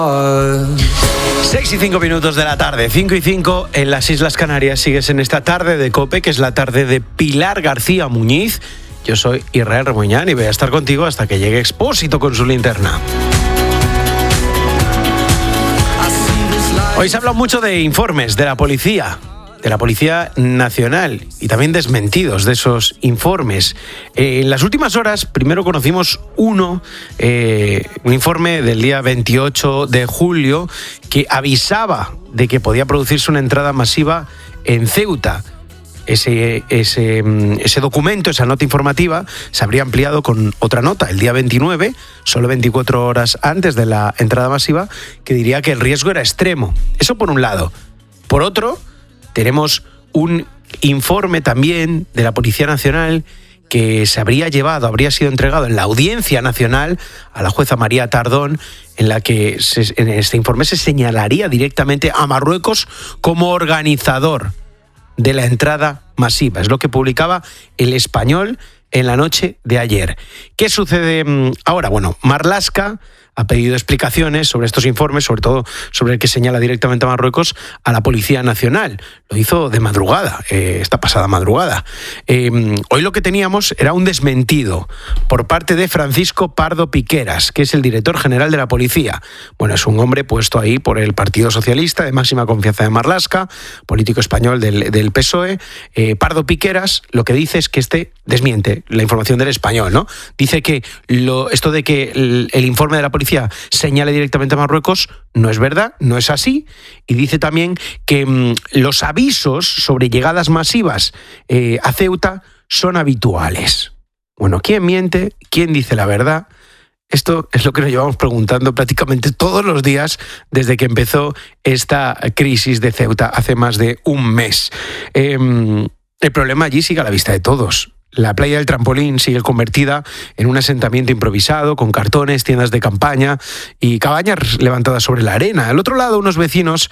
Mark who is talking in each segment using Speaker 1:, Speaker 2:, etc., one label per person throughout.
Speaker 1: 6 y 5 minutos de la tarde, 5 y 5 en las Islas Canarias. Sigues en esta tarde de COPE, que es la tarde de Pilar García Muñiz. Yo soy Israel Remuñán y voy a estar contigo hasta que llegue Expósito con su linterna. Hoy se ha hablado mucho de informes de la Policía Nacional y también desmentidos de esos informes. En las últimas horas, primero conocimos un informe del día 28 de julio que avisaba de que podía producirse una entrada masiva en Ceuta. Ese documento, esa nota informativa, se habría ampliado con otra nota el día 29, solo 24 horas antes de la entrada masiva, que diría que el riesgo era extremo. Eso por un lado. Por otro, tenemos un informe también de la Policía Nacional que habría sido entregado en la Audiencia Nacional a la jueza María Tardón, en la que en este informe se señalaría directamente a Marruecos como organizador de la entrada masiva. Es lo que publicaba El Español en la noche de ayer. ¿Qué sucede ahora? Bueno, Marlaska ha pedido explicaciones sobre estos informes, sobre todo sobre el que señala directamente a Marruecos, a la Policía Nacional. Lo hizo de madrugada, esta pasada madrugada. Hoy lo que teníamos era un desmentido por parte de Francisco Pardo Piqueras, que es el director general de la Policía. Bueno, es un hombre puesto ahí por el Partido Socialista, de máxima confianza de Marlaska, político español del PSOE. Pardo Piqueras lo que dice es que desmiente la información del Español, ¿no? Dice que esto de que el informe de la Policía señale directamente a Marruecos no es verdad, no es así, y dice también que los avisos sobre llegadas masivas a Ceuta son habituales. Bueno, ¿quién miente? ¿Quién dice la verdad? Esto es lo que nos llevamos preguntando prácticamente todos los días desde que empezó esta crisis de Ceuta hace más de un mes. El problema allí sigue a la vista de todos. La playa del Trampolín sigue convertida en un asentamiento improvisado, con cartones, tiendas de campaña y cabañas levantadas sobre la arena. Al otro lado, los vecinos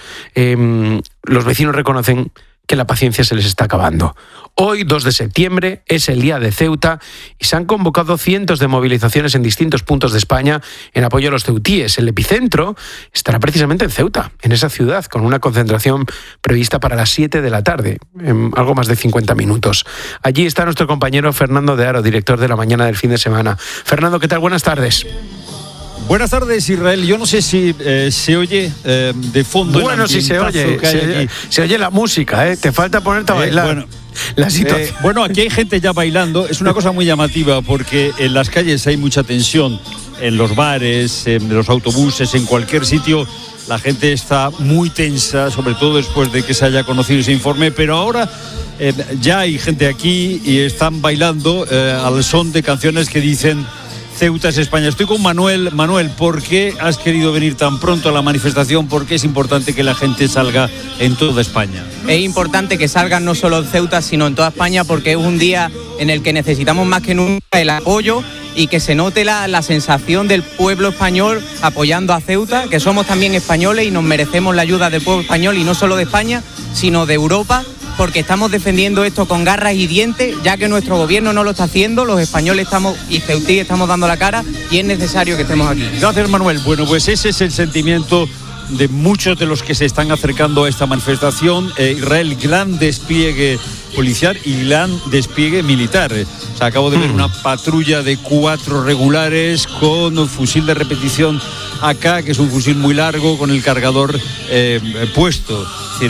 Speaker 1: reconocen que la paciencia se les está acabando. Hoy, 2 de septiembre, es el día de Ceuta y se han convocado cientos de movilizaciones en distintos puntos de España en apoyo a los ceutíes. El epicentro estará precisamente en Ceuta, en esa ciudad, con una concentración prevista para las 7 de la tarde, en algo más de 50 minutos. Allí está nuestro compañero Fernando de Aro, director de La Mañana del Fin de Semana. Fernando, ¿qué tal? Buenas tardes.
Speaker 2: Buenas tardes, Israel. Yo no sé si se oye de fondo.
Speaker 1: Bueno, sí se oye la música, ¿eh? Te falta ponerte a bailar. La situación.
Speaker 2: Bueno, aquí hay gente ya bailando. Es una cosa muy llamativa porque en las calles hay mucha tensión. En los bares, en los autobuses, en cualquier sitio, la gente está muy tensa, sobre todo después de que se haya conocido ese informe. Pero ahora ya hay gente aquí y están bailando al son de canciones que dicen: Ceuta es España. Estoy con Manuel. Manuel, ¿por qué has querido venir tan pronto a la manifestación? ¿Por qué es importante que la gente salga en toda España?
Speaker 3: Es importante que salgan no solo en Ceuta, sino en toda España, porque es un día en el que necesitamos más que nunca el apoyo y que se note la sensación del pueblo español apoyando a Ceuta, que somos también españoles y nos merecemos la ayuda del pueblo español, y no solo de España, sino de Europa, porque estamos defendiendo esto con garras y dientes, ya que nuestro gobierno no lo está haciendo. Los españoles y ceutíes estamos dando la cara y es necesario que estemos aquí.
Speaker 2: Gracias, Manuel. Bueno, pues ese es el sentimiento de muchos de los que se están acercando a esta manifestación. Israel, gran despliegue policial y gran despliegue militar. O sea, acabo de ver una patrulla de 4 regulares con fusil de repetición AK, que es un fusil muy largo, con el cargador puesto.